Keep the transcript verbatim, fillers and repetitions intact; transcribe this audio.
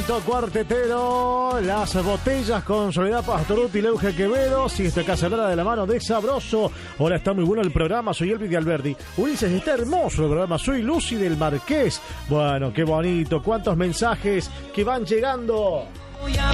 momento cuartetero, las botellas con Soledad Pastorutti y Leuge Quevedo. Si esta casa habla de la mano de Sabroso. Ahora está muy bueno el programa. Soy Elvis de Alberdi. Ulises, está hermoso el programa. Soy Lucy del Marqués. Bueno, qué bonito. Cuántos mensajes que van llegando.